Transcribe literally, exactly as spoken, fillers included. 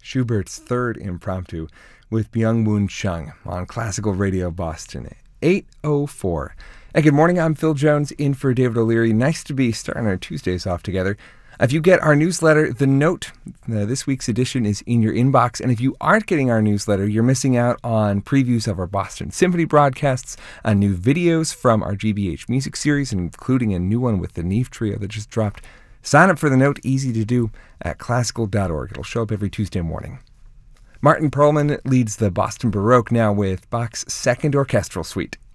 Schubert's Third Impromptu with Byung-Woon Chung on Classical Radio Boston, eight oh four. And good morning, I'm Phil Jones in for David O'Leary. Nice to be starting our Tuesdays off together. If you get our newsletter, The Note, uh, this week's edition is in your inbox. And if you aren't getting our newsletter, you're missing out on previews of our Boston Symphony broadcasts, on new videos from our G B H music series, including a new one with the Neve Trio that just dropped. Sign up for The Note, easy to do, at classical dot org. It'll show up every Tuesday morning. Martin Perlman leads the Boston Baroque now with Bach's Second Orchestral Suite.